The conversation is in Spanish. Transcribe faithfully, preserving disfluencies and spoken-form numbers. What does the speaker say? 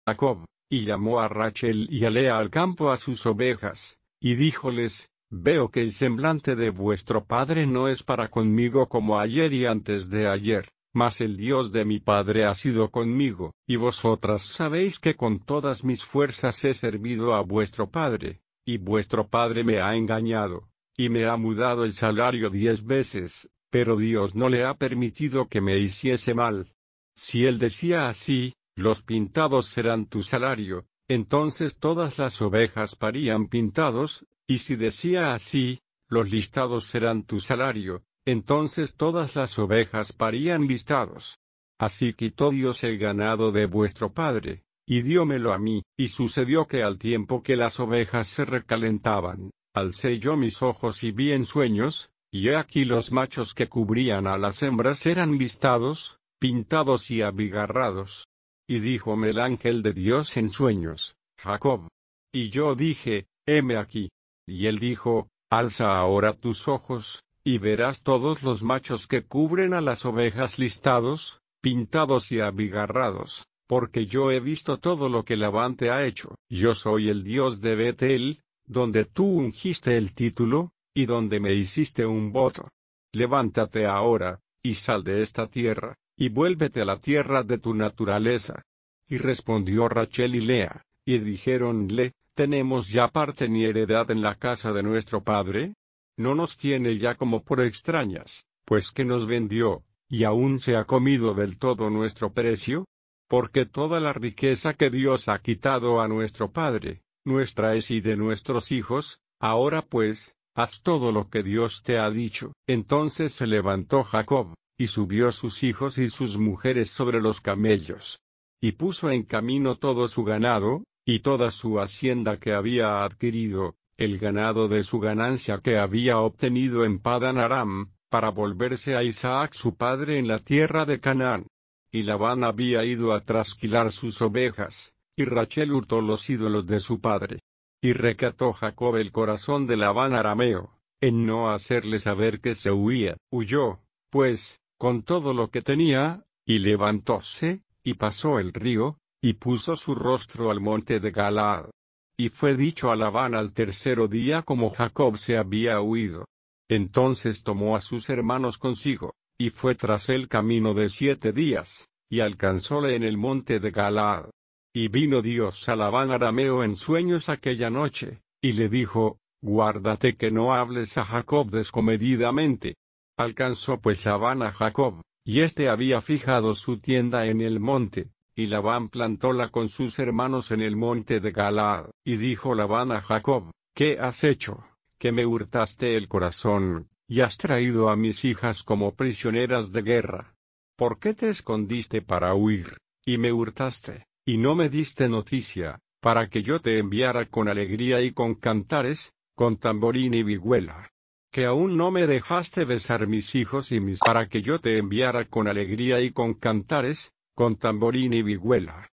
Jacob, y llamó a Rachel y a Lea al campo a sus ovejas, y díjoles: Veo que el semblante de vuestro padre no es para conmigo como ayer y antes de ayer, mas el Dios de mi padre ha sido conmigo, y vosotras sabéis que con todas mis fuerzas he servido a vuestro padre, y vuestro padre me ha engañado, y me ha mudado el salario diez veces, pero Dios no le ha permitido que me hiciese mal. Si él decía así: los pintados serán tu salario, entonces todas las ovejas parían pintados, y si decía así: los listados serán tu salario, entonces todas las ovejas parían listados. Así quitó Dios el ganado de vuestro padre, y diómelo a mí, y sucedió que al tiempo que las ovejas se recalentaban, alcé yo mis ojos y vi en sueños, y he aquí los machos que cubrían a las hembras eran listados, pintados y abigarrados. Y díjome el ángel de Dios en sueños: Jacob. Y yo dije: heme aquí. Y él dijo: alza ahora tus ojos, y verás todos los machos que cubren a las ovejas listados, pintados y abigarrados, porque yo he visto todo lo que Labán te ha hecho. Yo soy el Dios de Betel, donde tú ungiste el título, y donde me hiciste un voto. Levántate ahora, y sal de esta tierra, y vuélvete a la tierra de tu naturaleza. Y respondió Rachel y Lea, y dijéronle: ¿tenemos ya parte ni heredad en la casa de nuestro padre? ¿No nos tiene ya como por extrañas, pues que nos vendió, y aún se ha comido del todo nuestro precio? Porque toda la riqueza que Dios ha quitado a nuestro padre, nuestra es y de nuestros hijos. Ahora pues, haz todo lo que Dios te ha dicho. Entonces se levantó Jacob, y subió sus hijos y sus mujeres sobre los camellos, y puso en camino todo su ganado, y toda su hacienda que había adquirido, el ganado de su ganancia que había obtenido en Padan Aram, para volverse a Isaac su padre en la tierra de Canaán. Y Labán había ido a trasquilar sus ovejas, y Rachel hurtó los ídolos de su padre. Y recató Jacob el corazón de Labán arameo, en no hacerle saber que se huía. Huyó, pues, con todo lo que tenía, y levantóse, y pasó el río, y puso su rostro al monte de Galaad. Y fue dicho a Labán al tercero día como Jacob se había huido. Entonces tomó a sus hermanos consigo, y fue tras él camino de siete días, y alcanzóle en el monte de Galaad. Y vino Dios a Labán arameo en sueños aquella noche, y le dijo: guárdate que no hables a Jacob descomedidamente. Alcanzó pues Labán a Jacob, y éste había fijado su tienda en el monte, y Labán plantóla con sus hermanos en el monte de Galaad. Y dijo Labán a Jacob: ¿qué has hecho, que me hurtaste el corazón, y has traído a mis hijas como prisioneras de guerra? ¿Por qué te escondiste para huir, y me hurtaste, y no me diste noticia, para que yo te enviara con alegría y con cantares, con tamborín y vihuela? Que aún no me dejaste besar mis hijos y mis para que yo te enviara con alegría y con cantares, con tamborín y vihuela.